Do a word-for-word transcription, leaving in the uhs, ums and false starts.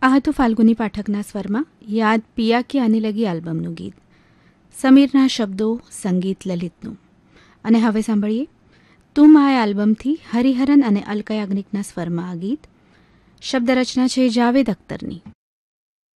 આ હતું ફાલ્ગુની પાઠકના સ્વરમાં યાદ પિયા કે આને લગી આલ્બમનું ગીત, સમીરના શબ્દો, સંગીત લલિતનું. અને હવે સાંભળીએ તુમ આ આલ્બમથી હરિહરન અને અલ્કા યાજ્ઞિકના સ્વરમાં આ ગીત. શબ્દ રચના છે જાવેદ અખ્તરની.